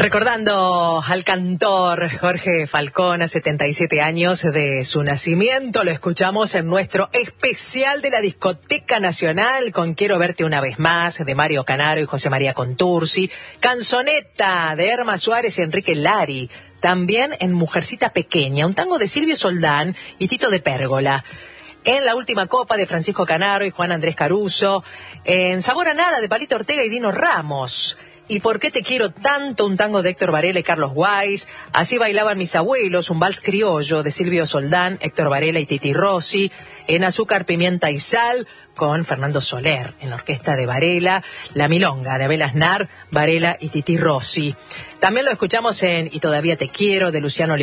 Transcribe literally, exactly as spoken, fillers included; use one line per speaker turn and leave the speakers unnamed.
Recordando al cantor Jorge Falcón a setenta y siete años de su nacimiento, lo escuchamos en nuestro especial de la Discoteca Nacional con Quiero Verte Una Vez Más, de Mario Canaro y José María Contursi, Canzoneta de Erma Suárez y Enrique Lari, también en Mujercita Pequeña, un tango de Silvio Soldán y Tito de Pérgola. En La Última Copa de Francisco Canaro y Juan Andrés Caruso, en Sabor a Nada de Palito Ortega y Dino Ramos. ¿Y por qué te quiero tanto? Un tango de Héctor Varela y Carlos Guais. Así bailaban mis abuelos, un vals criollo de Silvio Soldán, Héctor Varela y Titi Rossi. En Azúcar, Pimienta y Sal con Fernando Soler, en la orquesta de Varela. La Milonga de Abel Aznar, Varela y Titi Rossi. También lo escuchamos en Y Todavía Te Quiero de Luciano